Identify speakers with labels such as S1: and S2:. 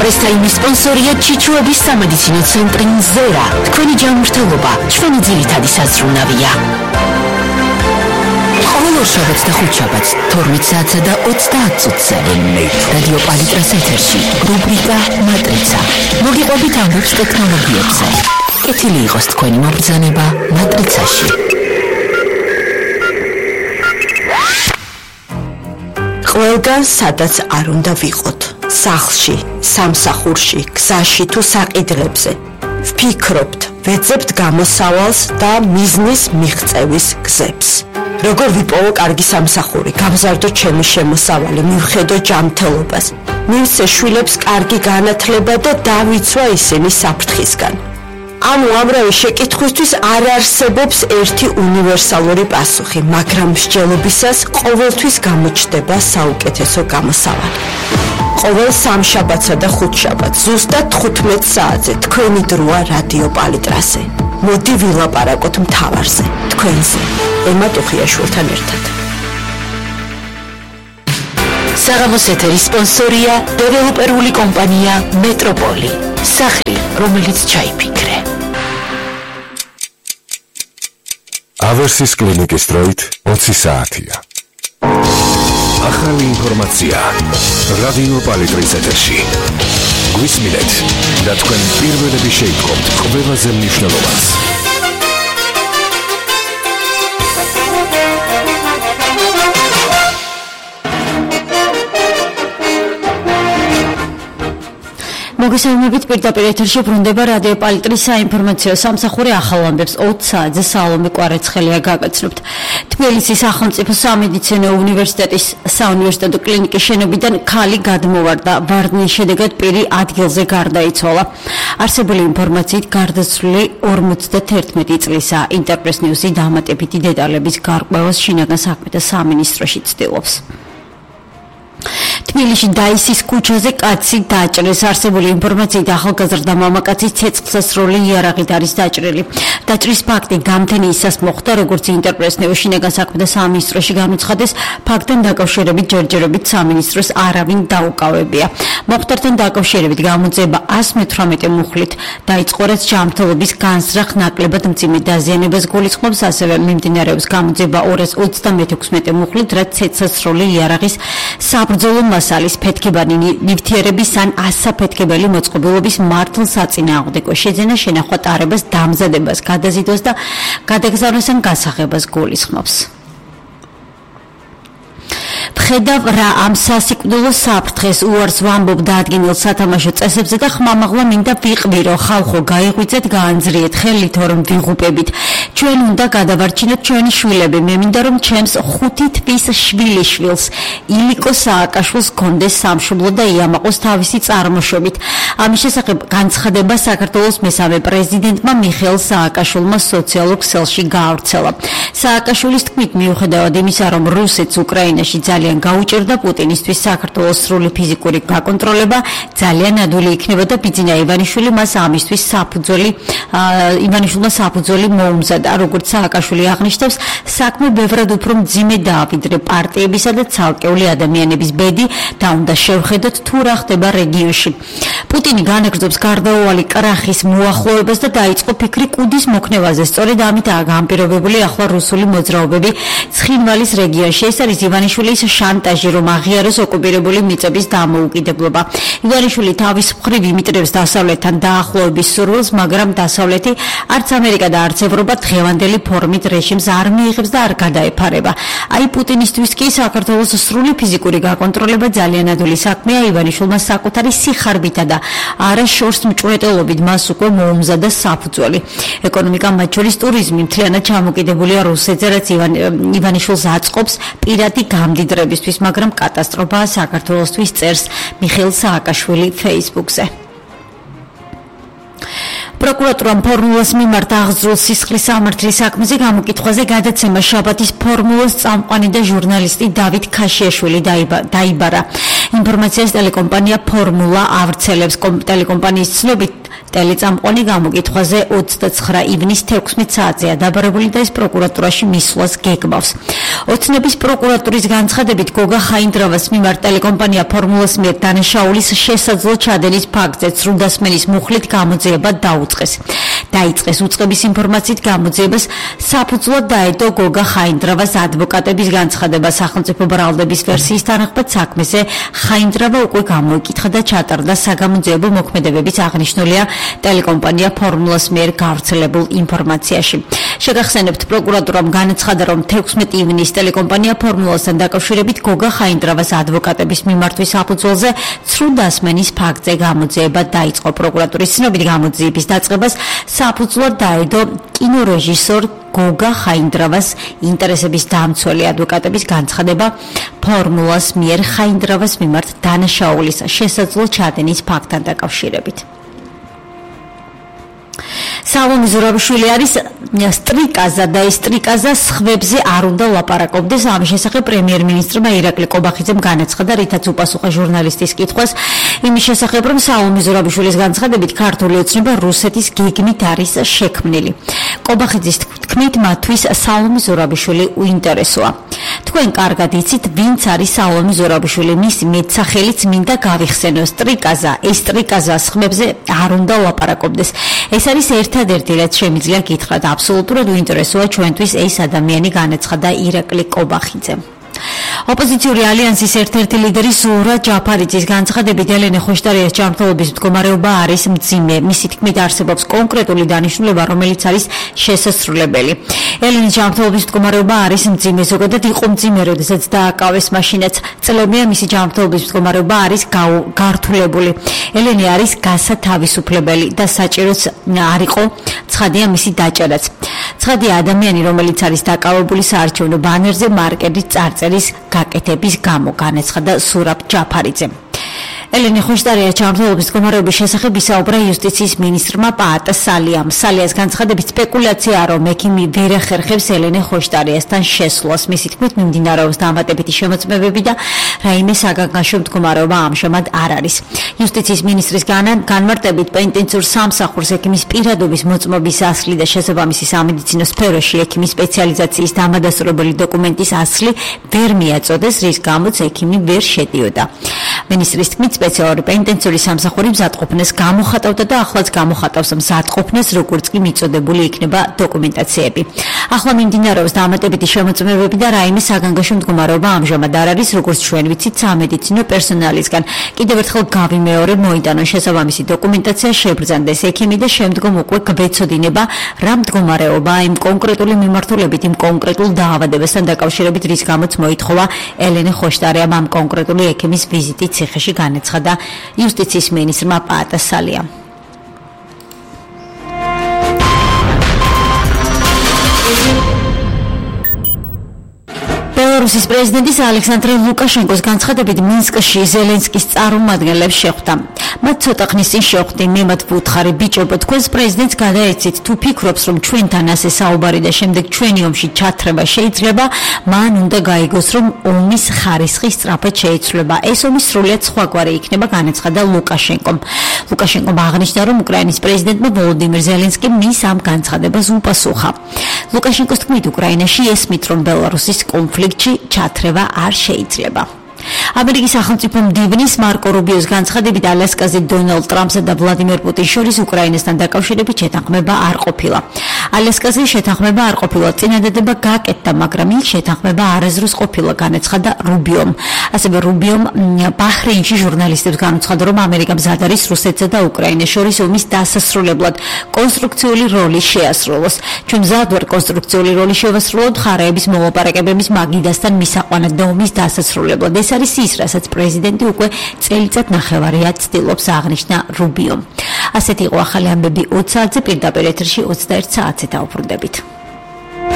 S1: პრესტაიმის სპონსორია ჩიჩუების სამედიცინო ცენტრი ზერა. თქვენი ჯანმრთელობა ჩვენი ძირითადი საზრუნავია. ყოველ შაბათს და ხუთშაბათს 12 საათსა და 30 წუთზე რადიო პალიტრას ეთერში რუბრიკა მატრიცა. მოგიყვებით ამბებს ტექნოლოგიებზე. კეთილი იყოს თქვენი მობრძანება მატრიცაში. ყველგან სადაც არ უნდა ვიყოთ. სახლში, სამსახურში, გზაში თუ საყიდლებზე. ვფიქრობთ, ვეძებთ გამოსავალს და მიზნის მიღწევის გზებს. როგორ ვიპოვო კარგი სამსახური, გავზარდო ჩემი შემოსავალი, მივხედო ჯანმრთელობას, მივცე შვილებს კარგი განათლება და დავიცვა ისინი საფრთხისგან. ანუ ამრავი შეკითხვისთვის არ არსებობს ერთი უნივერსალური პასუხი, მაგრამ მსჯელობისას ყოველთვის გამოჩნდება საუკეთესო გამოსავალი. ყოველ სამშაბათსა და ხუთშაბათს ზუსტად 15 საათზე თქვენი დროა რადიო პალიტრაზე. მოდი ვილაპარაკოთ მთავარზე, თქვენზე, ემა ტუხიაშვილთან ერთად. საღამოს ეთერის სპონსორია დეველოპერული კომპანია მეტროპოლი. სახლი, რომელიც ჩაიფიქრე.
S2: ავერსის კლინიკის დროით 20 საათია. ახალი ინფორმაცია რადიო პალიტრის ეთერში. გვისმინეთ და თქვენ პირველები შეიტყობთ ყველაზე მნიშვნელოვანს.
S3: მოგესალმებით პირდაპირ ეთერში ბრუნდება რადიო პალიტრის საინფორმაციო სამსახური ახალ ამბებს 20 საათზე სალომე კვარეცხელია გაგაცნობთ. თბილისის სახელმწიფო სამედიცინო უნივერსიტეტის საუნივერსიტეტო კლინიკის შენობიდან ქალი გადმოვარდა. ვარდნის შედეგად პირი ადგილზე გარდაიცვალა. არსებული ინფორმაციით გარდაცვლილი 51 წლისა. ინტერპრეს ნიუსი დამატებითი დეტალების გარკვევას შინაგან საქმეთა სამინისტროში ცდილობს. თბილისში დაისის ქუჩაზე კაცი დაჭრეს. არსებული ინფორმაციით ახალგაზრდა მამაკაცის ცეცხლსასროლი იარაღით არის დაჭრილი. დაჭრის ფაქტი გამთენიისას მოხდა, როგორც ინტერპრეს ნიუსი შინაგან საქმეთა სამინისტროში განუცხადეს. ფაქტთან დაკავშირებით ჯერჯერობით სამინისტროს არავინ დაუკავებია. მოხდართან დაკავშირებით გამოძიება 118 მუხლით დაიწყო, რაც ჯანმრთელობის განზრახ ნაკლებად მძიმე დაზიანებას გულისხმობს. ასევე მიმდინარეობს გამოძიება 236 მუხლით, რაც ცეცხლსასროლი იარაღის საბრძოლო მასალის ფეთქებანი ნივთიერების ან ასაფეთქებელი მოწყობილობის მართლ საწინააღმდეგო შეძენა შენახვა ტარებას დამზადებას გადაზიდვას და გადაგზავნას ან გასაღებას გულისხმობს. ხედავ რა ამ სასიკვდილო საფრთხეს უარს ვამბობ დაადგინილ სათამაშო წესებზე და ხმამაღლა მინდა ვიყვირო ხალხო გაიღვიძეთ გაანძრიეთ ხელით რომ ვიღუპებით ჩვენ უნდა გადავარჩინოთ ჩვენი შვილები მე მინდა რომ ჩემს 5 თვის შვილიშვილს ილიკო სააკაშვილს გქონდეს სამშობლო და იამაყოს თავისი წარმოშობით ამის შესახებ განცხადება საქართველოს მესამე პრეზიდენტმა მიხეილ სააკაშვილმა სოციალურ ქსელში გაავრცელა სააკაშვილის თქმით მიუხედავად იმისა რომ რუსეთს უკრაინაში ძალიან გაუჭირდა პუტინისთვის საქართველოს სრული ფიზიკური გაკონტროლება ძალიან ადვილი იქნება და ბიძინა ივანიშვილი მას ამისთვის საფუძველი მოუმზადა როგორც სააკაშვილი აღნიშნავს საქმე ბევრად უფრო მძიმედაა ვიდრე პარტიებისა და ცალკეული ადამიანების ბედი და უნდა შევხედოთ თუ რა ხდება რეგიონში პუტინი განაგრძობს გარდაუვალი კრახის მოახლოებას და დაიწყო ფიქრი კუდის მოქნევაზე სწორედ ამითაა განპირობებული ახლა რუსული მოძრაობები ცხინვალის რეგიონში ეს არის ივანიშვილის შანტაჟი რომ აღიაროს ოკუპირებული მიწების დამოუკიდებლობა. ივანიშვილი თავის მხრივ იმიტრებს დასავლეთთან დაახლოების სურვილს, მაგრამ დასავლეთი არც ამერიკა და არც ევროპა დღევანდელი ფორმით რეჟიმს არ მიიღებს და არ გადაეფარება. აი პუტინისთვის კი საქართველოს სრული ფიზიკური გაკონტროლება ძალიან ადვილი საქმეა. ივანიშვილმა საკუთარი სიხარბითა და არა შორს მჭვრეტელობით მას უკვე მოუმზადა საფუძველი. ეკონომიკა მათ შორის ტურიზმი მთლიანად ჩამოკიდებულია რუსეთზე, რაც ივანიშვილს აწყობს პირადი გამდიდრებისთვის, მაგრამ კატასტროფაა საქართველოსთვის წერს მიხეილ სააკაშვილი Facebook-ზე. პროკურატურამ ფორმულას მიმართ აღძრულ სისხლის სამართლის საქმეზე გამოკითხვაზე გადაცემა შაბათის ფორმულას წამყვანი და ჟურნალისტი დავით ქაშიაშვილი დაიბარა. ინფორმაციას ტელეკომპანია ფორმულა ავრცელებს. ტელეკომპანიის ცნობით ტელეწამყვანი გამოკითხვაზე 29 ივნის 16 საათზეა დაბარებული და ეს პროკურატურაში მისვლას გეგმავს. ოცნების პროკურატურის განცხადებით გოგა ხაინდრავას მიმართ ტელეკომპანია ფორმულას მიერ დანაშაულის შესაძლო ჩადენის ფაქტზე ცრუდასმენის მუხლით გამოძიება დაიწყეს უწყების ინფორმაციით გამოძიებას საფუძვლად დაედო გოგა ხაინდრავას ადვოკატების განცხადება. სახელმწიფო ბრალდების ვერსიის თანახმად საქმეზე ხაინდრავა უკვე გამოიკითხა და ჩატარდა საგამოძიებო მოქმედებების აღნიშნულია ტელეკომპანია ფორმულას მიერ გავრცელებულ ინფორმაციაში. შეგახსენებთ, პროკურატურამ განაცხადა, რომ 16 ივნის ტელეკომპანია ფორმულასთან დაკავშირებით გოგა ხაინდრავას ადვოკატების მიმართვის საფუძველზე ცრუდასმენის ფაქტზე გამოძიება დაიწყო. პროკურატურის ცნობით გამოძიების დაწყებას საფუძვლად დაედო კინორეჟისორ გოგა ხაინდრავას ინტერესების დამცველი ადვოკატების განცხადება ფორმულას მიერ ხაინდრავას მიმართ დანაშაულის შესაძლო ჩადენის ფაქტთან დაკავშირებით. სალომე ზურაბიშვილი არის სტრიკაზა და ეს სტრიკაზა სხვებზე არ უნდა ლაპარაკობდეს. ამის შესახებ პრემიერ-მინისტრმა ირაკლი კობახიძემ განაცხადა, რითაც უპასუხა ჟურნალისტის კითხვას იმის შესახებ, რომ სალომე ზურაბიშვილის განცხადებით ქართული ოცნება რუსეთის გეგმით არის შექმნილი. კობახიძის თქმით, მათთვის სალომე ზურაბიშვილი უინტერესოა. თქვენ კარგად იცით, ვინც არის სალომე ზურაბიშვილი, მისი მეტსახელიც მინდა გავიხსენო სტრიკაზა. ეს სტრიკაზა სხვებზე არ უნდა ლაპარაკობდეს. ეს არის ერთადერთი, რაც შემიძლია გითხრათ. აბსოლუტურად უინტერესოა ჩვენთვის ეს ადამიანი, განაცხადა ირაკლი კობახიძემ. ოპოზიციური ალიანსის ერთ-ერთი ლიდერი ზურაბ ჯაფარიძის განცხადებით ელენე ხოშტარიას ჯანმრთელობის მდგომარეობა არის მძიმე. მისი თქმით არსებობს კონკრეტული დანიშნულება, რომელიც არის შესასრულებელი. ელენეს ჯანმრთელობის მდგომარეობა არის მძიმე, ზოგადად იყო მძიმე, როდესაც დააკავეს, მაშინაც წლებია მისი ჯანმრთელობის მდგომარეობა არის გართულებული. ელენე არის გასათავისუფლებელი და საჭიროც არ იყო ცხადია მისი დაჭერაც. ცხადია ადამიანი, რომელიც არის დაკავებული საარჩევნო ბანერზე მარკერის წარწერის გაკეთების გამო, განაცხადა ზურაბ ჯაფარიძემ. ელენე ხოშტარიას ჯანმრთელობის მდგომარეობის შესახებ ისაუბრა იუსტიციის მინისტრმა პაატ სალიამ. სალიას განცხადებით სპეკულაციაა, რომ ექიმი ვერ ახერხებს ელენე ხოშტარიასთან შესვლას. მისი თქმით, მიმდინარეობს დამატებითი შემოწმებები და რაიმე საგანგაშო მდგომარეობა ამჟამად არ არის. იუსტიციის მინისტრის განმარტებით, პენტენციურ სამსახურს ექიმის პირადობის მოწმობის ასლი და შესაბამისი სამედიცინო სფეროში ექიმის სპეციალიზაციის დამადასტურებელი დოკუმენტის ასლი ვერ მიაწოდეს, რის გამოც ექიმი ვერ შედიოდა. მინისტრის თქმით, სპეციალური პენტენციური სამსახური მზადყოფნას გამოხატავდა და ახლაც გამოხატავს მზადყოფნას, როგორც კი მიწოდებული იქნება დოკუმენტაციები. ახლა მიმდინარეობს დამატებითი შემოწმებები და რაიმე საგანგაშო მდგომარეობა ამჟამად არ არის, როგორც ჩვენ ვიცით, სამედიცინო პერსონალისგან. კიდევ ერთხელ გავიმეორებ, მოიტანონ შესაბამისი დოკუმენტაცია, შებრძანდეს ექიმი და შემდგომ უკვე გვეცოდინება, რა მდგომარეობაა იმ კონკრეტული მიმართულებით, იმ კონკრეტულ დაავადებასთან დაკავშირებით, რის გამოც მოითხოვა ელენე ხოშტარიამ ამ კონკრეტული ექიმის ვიზიტი ციხეში, განაცხადა იუსტიციის მინისტრმა პაატ სალიამ. ბელარუსის პრეზიდენტის ალექსანდრე ლუკაშენკოს განცხადებით მინსკში ზელენსკის წარმომადგენლებს შეხვდა. მათ ცოტა ხნის წინ შეხვდი, მე მათ ვუთხარი, ბიჭებო, თქვენს პრეზიდენტს გადაეცით, თუ ფიქრობს, რომ ჩვენთან ასე საუბარი და შემდეგ ჩვენი ომში ჩათრება შეიძლება, მან უნდა გაიგოს, რომ ომის ხარისხი სწრაფად შეიცვლება. ეს ომი სრულიად სხვაგვარი იქნება, განაცხადა ლუკაშენკომ. ლუკაშენკომ აღნიშნა, რომ უკრაინის პრეზიდენტმა ვოლოდიმირ ზელენსკიმ მის ამ განცხადებას უპასუხა. ლუკაშენკოს თქმით, უკრაინაში ესმით, რომ ბელარუსის კონფლიქტში ჩათრევა არ შეიძლება. ამერიკის სახელმწიფო მდივნის მარკო რუბიოს განცხადებით, ალასკაზე დონალდ ტრამპსა და ვლადიმერ პუტინს შორის უკრაინასთან დაკავშირებით შეთანხმება არ ყოფილა. ალასკაზე შეთანხმება არ ყოფილა, წინადადება გაკეთდა, მაგრამ იქ შეთანხმება არასდროს ყოფილა, განაცხადა რუბიომ. ასევე რუბიომ ბაჰრეინში ჟურნალისტებს განუცხადა, რომ ამერიკა მზად არის რუსეთსა და უკრაინას შორის ომის დასასრულებლად კონსტრუქციული როლი შეასრულოს. ჩვენ მზად ვართ კონსტრუქციული როლი შევასრულოთ მხარეების მოლაპარაკებების მაგიდასთან მისაყვანად და ომის დასასრულებლად. ეს არის ის, რასაც პრეზიდენტი უკვე წელიწად ნახევარია ცდილობს, აღნიშნა რუბიომ. ასეთი იყო ახალი ამბები 20 საათზე, პირდაპირ ეთერში 21 საათზე დავბრუნდებით.